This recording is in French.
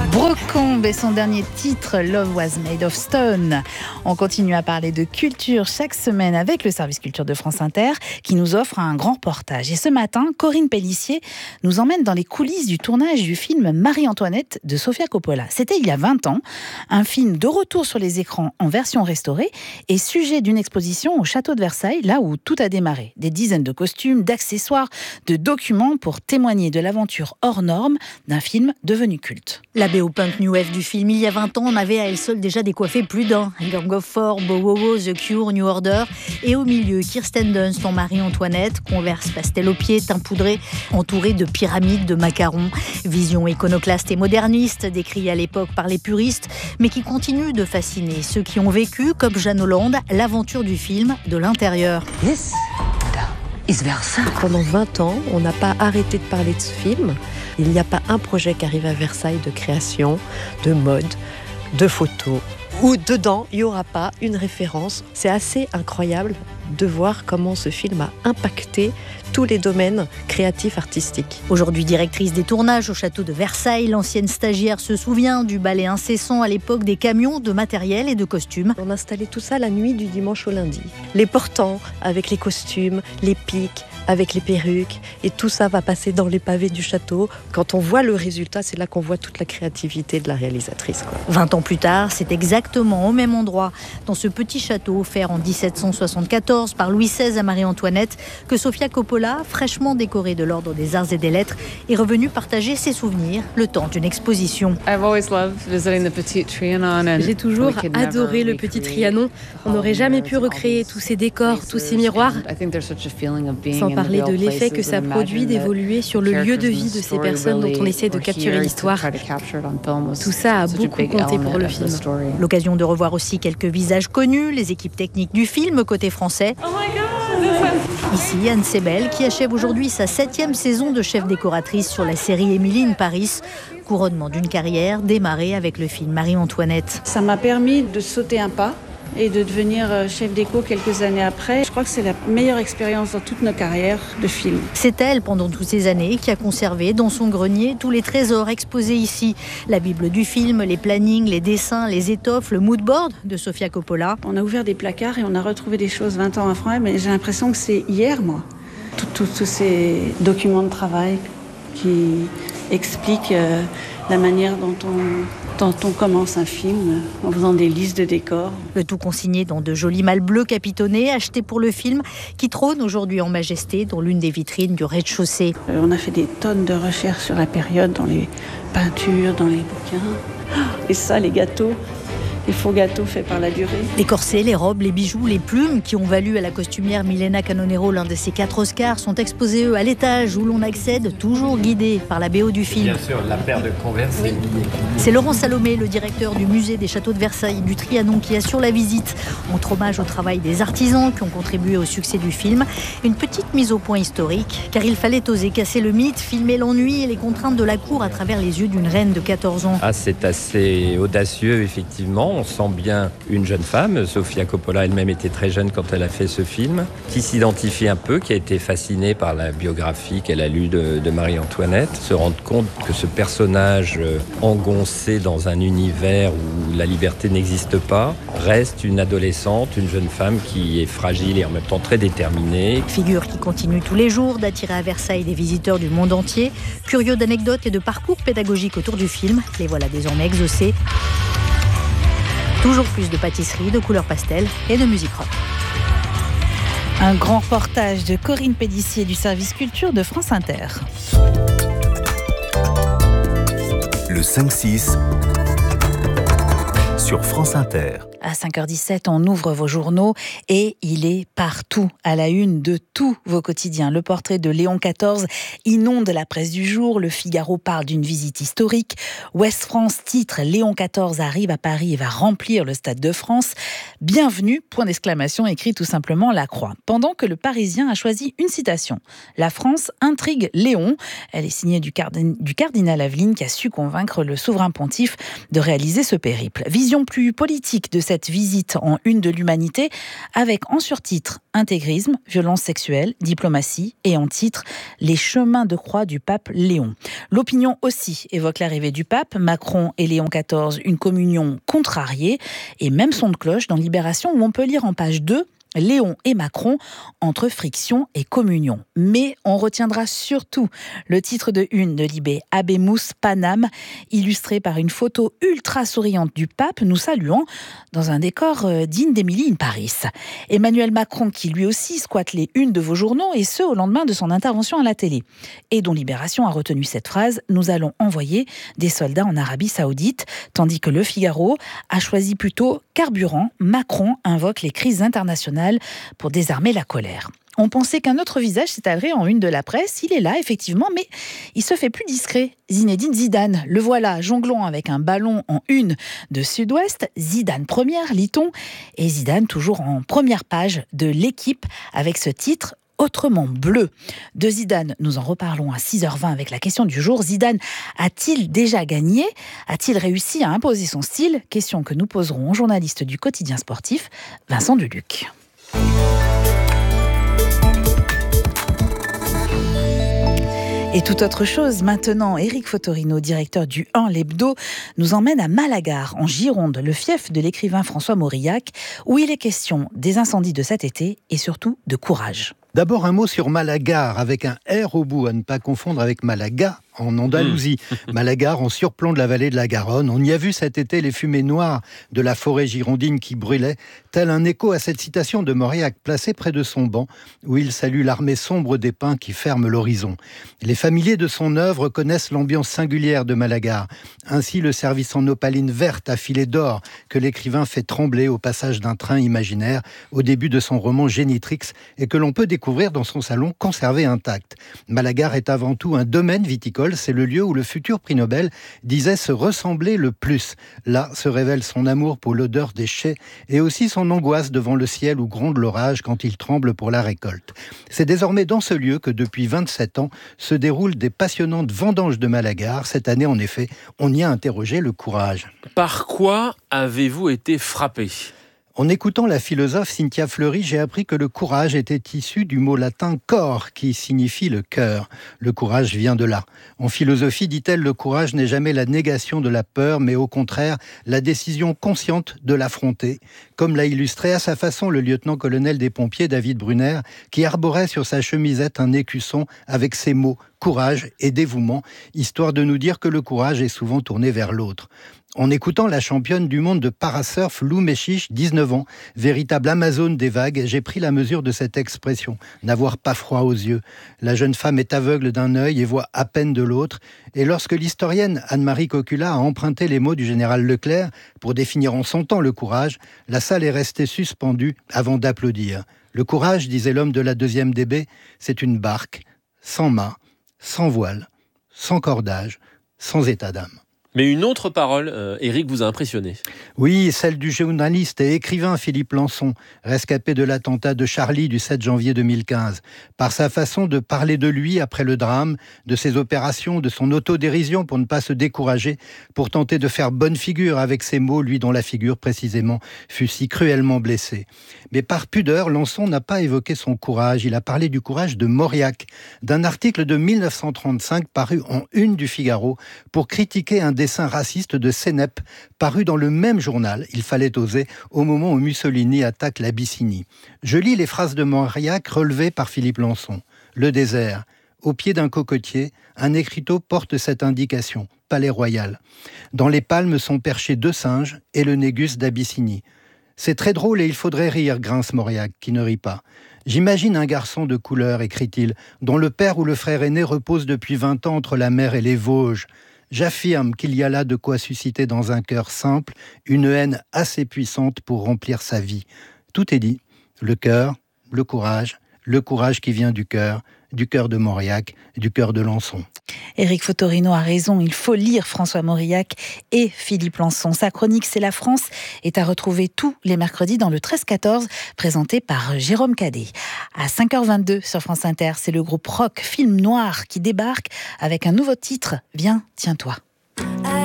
Brocombe et son dernier titre, Love Was Made of Stone. On continue à parler de culture chaque semaine avec le service culture de France Inter qui nous offre un grand reportage. Et ce matin, Corinne Pellissier nous emmène dans les coulisses du tournage du film Marie-Antoinette de Sofia Coppola. C'était il y a 20 ans, un film de retour sur les écrans en version restaurée et sujet d'une exposition au château de Versailles, là où tout a démarré. Des dizaines de costumes, d'accessoires, de documents pour témoigner de l'aventure hors norme d'un film devenu culte. La BO punk New Wave du film, il y a 20 ans, on avait à elle seule déjà décoiffé plus d'un. Gang of Four, Bow Wow Wow, The Cure, New Order. Et au milieu, Kirsten Dunst en Marie-Antoinette, Converse pastel aux pieds, teint poudré, entourée de pyramides de macarons. Vision iconoclaste et moderniste, décrite à l'époque par les puristes, mais qui continue de fasciner ceux qui ont vécu, comme Jeanne Hollande, l'aventure du film de l'intérieur. This is Versailles. Pendant 20 ans, on n'a pas arrêté de parler de ce film. Il n'y a pas un projet qui arrive à Versailles de création, de mode, de photos, où dedans, il n'y aura pas une référence. C'est assez incroyable de voir comment ce film a impacté tous les domaines créatifs artistiques. Aujourd'hui directrice des tournages au château de Versailles, l'ancienne stagiaire se souvient du balai incessant à l'époque des camions de matériel et de costumes. On installait tout ça la nuit du dimanche au lundi. Les portants avec les costumes, les pics, avec les perruques, et tout ça va passer dans les pavés du château. Quand on voit le résultat, c'est là qu'on voit toute la créativité de la réalisatrice. 20 ans plus tard, c'est exactement au même endroit, dans ce petit château offert en 1774 par Louis XVI à Marie-Antoinette, que Sofia Coppola, fraîchement décorée de l'Ordre des Arts et des Lettres, est revenue partager ses souvenirs le temps d'une exposition. J'ai toujours adoré le Petit Trianon. On n'aurait jamais pu recréer tous ces décors, tous ces miroirs. Sans parler de l'effet que ça produit d'évoluer sur le lieu de vie de ces personnes dont on essaie de capturer l'histoire. Tout ça a beaucoup compté pour le film. L'occasion de revoir aussi quelques visages connus, les équipes techniques du film côté français. Ici, Anne Sebel, qui achève aujourd'hui sa 7e saison de chef décoratrice sur la série Emily in Paris. Couronnement d'une carrière démarrée avec le film Marie-Antoinette. Ça m'a permis de sauter un pas et de devenir chef déco quelques années après. Je crois que c'est la meilleure expérience dans toute nos carrières de film. C'est elle, pendant toutes ces années, qui a conservé dans son grenier tous les trésors exposés ici. La Bible du film, les plannings, les dessins, les étoffes, le mood board de Sofia Coppola. On a ouvert des placards et on a retrouvé des choses 20 ans après, mais j'ai l'impression que c'est hier, moi. Tous ces documents de travail qui expliquent la manière dont on commence un film, en faisant des listes de décors. Le tout consigné dans de jolis malles bleues capitonnés, achetés pour le film, qui trône aujourd'hui en majesté dans l'une des vitrines du rez-de-chaussée. On a fait des tonnes de recherches sur la période, dans les peintures, dans les bouquins. Et ça, les gâteaux, les faux gâteaux faits par la durée. Les corsets, les robes, les bijoux, les plumes qui ont valu à la costumière Milena Canonero l'un de ses 4 Oscars sont exposés, eux, à l'étage où l'on accède, toujours guidé par la BO du film. Bien sûr, la paire de Converse, c'est lié. C'est Laurent Salomé, le directeur du musée des châteaux de Versailles du Trianon, qui assure la visite. Montre hommage au travail des artisans qui ont contribué au succès du film. Une petite mise au point historique, car il fallait oser casser le mythe, filmer l'ennui et les contraintes de la cour à travers les yeux d'une reine de 14 ans. C'est assez audacieux, effectivement. On sent bien une jeune femme, Sofia Coppola elle-même était très jeune quand elle a fait ce film, qui s'identifie un peu, qui a été fascinée par la biographie qu'elle a lue de Marie-Antoinette, se rendre compte que ce personnage engoncé dans un univers où la liberté n'existe pas, reste une adolescente, une jeune femme qui est fragile et en même temps très déterminée. Figure qui continue tous les jours d'attirer à Versailles des visiteurs du monde entier. Curieux d'anecdotes et de parcours pédagogiques autour du film, les voilà désormais exaucés. Toujours plus de pâtisserie, de couleurs pastel et de musique rock. Un grand reportage de Corinne Pellissier du service culture de France Inter. Le 5-6 sur France Inter. À 5h17, on ouvre vos journaux et il est partout, à la une de tous vos quotidiens. Le portrait de Léon XIV inonde la presse du jour. Le Figaro parle d'une visite historique. Ouest France titre « Léon XIV arrive à Paris et va remplir le Stade de France ». Bienvenue, point d'exclamation, écrit tout simplement La Croix. Pendant que le Parisien a choisi une citation. La France intrigue Léon. Elle est signée du cardinal Aveline qui a su convaincre le souverain pontife de réaliser ce périple. Vision vision plus politique de cette visite en une de l'Humanité, avec en surtitre « Intégrisme, violence sexuelle, diplomatie » et en titre « Les chemins de croix du pape Léon ». L'opinion aussi évoque l'arrivée du pape, Macron et Léon XIV, une communion contrariée, et même son de cloche dans Libération où on peut lire en page 2 Léon et Macron entre friction et communion. Mais on retiendra surtout le titre de une de Libé, Habemus Panam, illustré par une photo ultra souriante du pape nous saluant dans un décor digne d'Emily in Paris. Emmanuel Macron qui lui aussi squatte les unes de vos journaux et ce au lendemain de son intervention à la télé. Et dont Libération a retenu cette phrase, nous allons envoyer des soldats en Arabie Saoudite, tandis que Le Figaro a choisi plutôt carburant. Macron invoque les crises internationales pour désarmer la colère. On pensait qu'un autre visage s'étalerait en une de la presse. Il est là, effectivement, mais il se fait plus discret. Zinedine Zidane, le voilà, jonglant avec un ballon en une de Sud-Ouest. Zidane première, lit-on. Et Zidane toujours en première page de l'Équipe avec ce titre autrement bleu. De Zidane, nous en reparlons à 6h20 avec la question du jour. Zidane a-t-il déjà gagné ? A-t-il réussi à imposer son style ? Question que nous poserons au journaliste du quotidien sportif, Vincent Duluc. Et toute autre chose, maintenant, Éric Fotorino, directeur du 1 l'Hebdo, nous emmène à Malagar, en Gironde, le fief de l'écrivain François Mauriac, où il est question des incendies de cet été et surtout de courage. D'abord un mot sur Malagar, avec un R au bout, à ne pas confondre avec Malaga, en Andalousie. Malagar, en surplomb de la vallée de la Garonne. On y a vu cet été les fumées noires de la forêt girondine qui brûlait, tel un écho à cette citation de Mauriac, placée près de son banc, où il salue l'armée sombre des pins qui ferme l'horizon. Les familiers de son œuvre connaissent l'ambiance singulière de Malagar. Ainsi, le service en opaline verte à filet d'or que l'écrivain fait trembler au passage d'un train imaginaire au début de son roman Génitrix et que l'on peut découvrir dans son salon conservé intact. Malagar est avant tout un domaine viticole, c'est le lieu où le futur prix Nobel disait se ressembler le plus. Là se révèle son amour pour l'odeur des chais et aussi son angoisse devant le ciel où gronde l'orage quand il tremble pour la récolte. C'est désormais dans ce lieu que depuis 27 ans se déroulent des passionnantes vendanges de Malagar. Cette année en effet, on y a interrogé le courage. Par quoi avez-vous été frappé ? En écoutant la philosophe Cynthia Fleury, j'ai appris que le courage était issu du mot latin cor, qui signifie le cœur. Le courage vient de là. En philosophie, dit-elle, le courage n'est jamais la négation de la peur, mais au contraire, la décision consciente de l'affronter. Comme l'a illustré à sa façon le lieutenant-colonel des pompiers David Brunner, qui arborait sur sa chemisette un écusson avec ces mots « courage » et « dévouement », histoire de nous dire que le courage est souvent tourné vers l'autre. En écoutant la championne du monde de parasurf Lou Mechiche, 19 ans, véritable amazone des vagues, j'ai pris la mesure de cette expression, n'avoir pas froid aux yeux. La jeune femme est aveugle d'un œil et voit à peine de l'autre. Et lorsque l'historienne Anne-Marie Cocula a emprunté les mots du général Leclerc pour définir en son temps le courage, la salle est restée suspendue avant d'applaudir. Le courage, disait l'homme de la 2e DB, c'est une barque, sans mât, sans voile, sans cordage, sans état d'âme. Mais une autre parole, Éric, vous a impressionné. Oui, celle du journaliste et écrivain Philippe Lançon, rescapé de l'attentat de Charlie du 7 janvier 2015. Par sa façon de parler de lui après le drame, de ses opérations, de son autodérision pour ne pas se décourager, pour tenter de faire bonne figure avec ces mots, lui dont la figure précisément fut si cruellement blessée. Mais par pudeur, Lançon n'a pas évoqué son courage, il a parlé du courage de Mauriac, d'un article de 1935 paru en une du Figaro pour critiquer un dessin raciste de Sénep, paru dans le même journal, il fallait oser, au moment où Mussolini attaque l'Abyssinie. Je lis les phrases de Mauriac relevées par Philippe Lançon. Le désert. Au pied d'un cocotier, un écriteau porte cette indication, Palais Royal. Dans les palmes sont perchés 2 singes et le négus d'Abyssinie. C'est très drôle et il faudrait rire, grince Mauriac, qui ne rit pas. J'imagine un garçon de couleur, écrit-il, dont le père ou le frère aîné repose depuis 20 ans entre la mer et les Vosges. J'affirme qu'il y a là de quoi susciter dans un cœur simple une haine assez puissante pour remplir sa vie. Tout est dit. Le cœur, le courage qui vient du cœur de Mauriac, du cœur de Lançon. Éric Fotorino a raison, il faut lire François Mauriac et Philippe Lançon. Sa chronique C'est la France est à retrouver tous les mercredis dans le 13-14, présenté par Jérôme Cadet. À 5h22 sur France Inter, c'est le groupe rock Film Noir qui débarque avec un nouveau titre, Viens, tiens-toi.